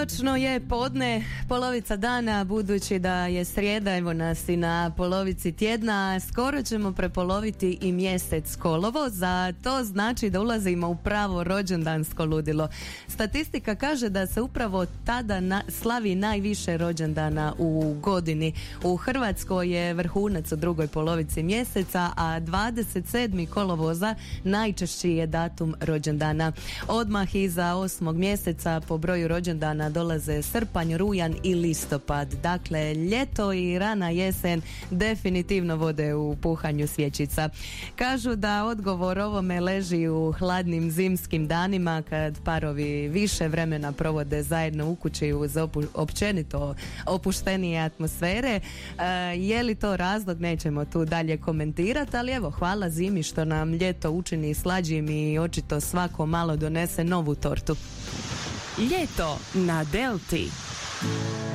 Točno je podne, polovica dana, budući da je srijeda, evo nas i na polovici tjedna, skoro ćemo prepoloviti i mjesec kolovoz, a to znači da ulazimo u pravo rođendansko ludilo. Statistika kaže da se upravo tada slavi najviše rođendana u godini. U Hrvatskoj je vrhunac u drugoj polovici mjeseca, a 27. kolovoza najčešći je datum rođendana. Odmah iza 8. mjeseca po broju rođendana dolaze srpanj, rujan i listopad. Dakle, ljeto i rana jesen definitivno vode u puhanju svječica. Kažu da odgovor ovome leži u hladnim zimskim danima kad parovi više vremena provode zajedno u kući uz općenito opuštenije atmosfere. Je li to razlog? Nećemo tu dalje komentirati, ali evo, hvala zimi što nam ljeto učini slađim i očito svako malo donese novu tortu. Ljeto na Delti.